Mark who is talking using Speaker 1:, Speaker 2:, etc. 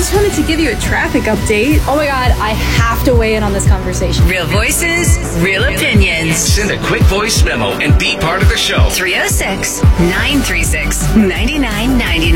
Speaker 1: just wanted to give you a traffic update. Oh my God, I have to weigh in on this conversation.
Speaker 2: Real voices, real opinions.
Speaker 3: Send a quick voice memo and be part of the show.
Speaker 2: 306-936-9999.